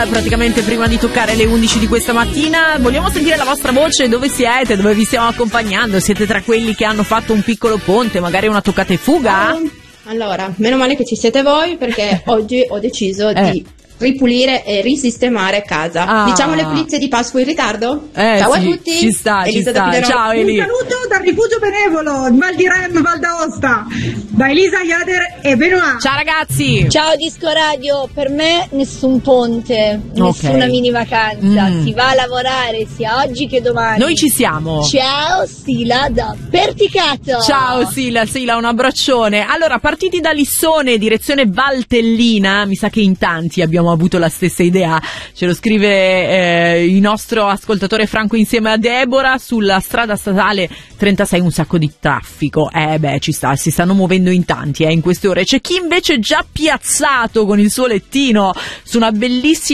Praticamente prima di toccare le 11 di questa mattina vogliamo sentire la vostra voce, dove siete, dove vi stiamo accompagnando, siete tra quelli che hanno fatto un piccolo ponte, magari una toccata e fuga? Allora, meno male che ci siete voi, perché oggi ho deciso di ripulire e risistemare casa. Diciamo le pulizie di Pasqua in ritardo? Ciao sì, a tutti. ci sta. Ciao Eli. Un saluto dal Rifugio Benevolo, Val di Rem, Val d'Aosta, da Elisa, Iader e Benoit. Ciao ragazzi. Ciao Disco Radio, per me nessun ponte, nessuna mini vacanza, si va a lavorare sia oggi che domani. Noi ci siamo. Ciao Sila da Perticato. Ciao Sila, un abbraccione. Allora, partiti da Lissone, direzione Valtellina, mi sa che in tanti abbiamo avuto la stessa idea, ce lo scrive il nostro ascoltatore Franco insieme a Deborah. Sulla strada statale 36 un sacco di traffico, ci sta, si stanno muovendo in tanti in queste ore. C'è chi invece è già piazzato con il suo lettino su una bellissima